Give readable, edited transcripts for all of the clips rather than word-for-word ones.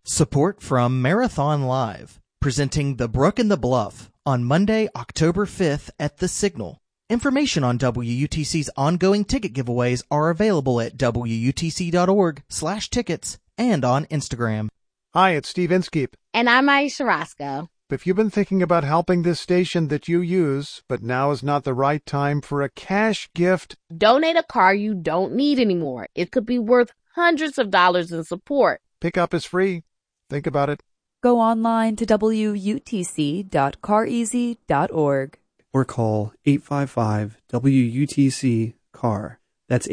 Support from Marathon Live, presenting The Brook and the Bluff on Monday, October 5th at The Signal. Information on WUTC's ongoing ticket giveaways are available at WUTC.org/tickets and on Instagram. Hi, it's Steve Inskeep. And I'm Aisha Roscoe. If you've been thinking about helping this station that you use, but now is not the right time for a cash gift, donate a car you don't need anymore. It could be worth hundreds of dollars in support. Pickup is free. Think about it. Go online to wutc.careasy.org. Or call 855-WUTC-CAR. That's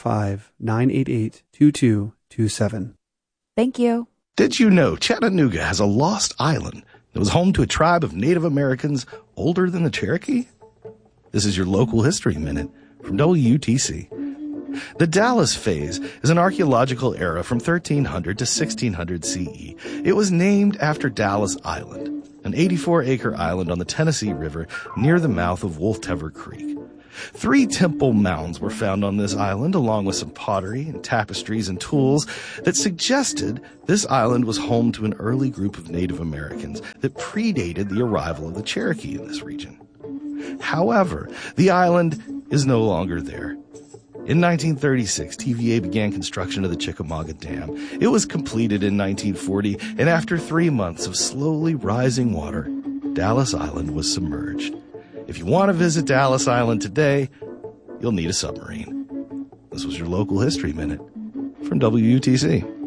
855-988-2227. Thank you. Did you know Chattanooga has a lost island that was home to a tribe of Native Americans older than the Cherokee? This is your local history minute from WUTC. The Dallas phase is an archaeological era from 1300 to 1600 CE. It was named after Dallas Island, an 84-acre island on the Tennessee River near the mouth of Wolftever Creek. 3 temple mounds were found on this island, along with some pottery and tapestries and tools that suggested this island was home to an early group of Native Americans that predated the arrival of the Cherokee in this region. However, the island is no longer there. In 1936, TVA began construction of the Chickamauga Dam. It was completed in 1940, and after 3 months of slowly rising water, Dallas Island was submerged. If you want to visit Dallas Island today, you'll need a submarine. This was your local history minute from WUTC.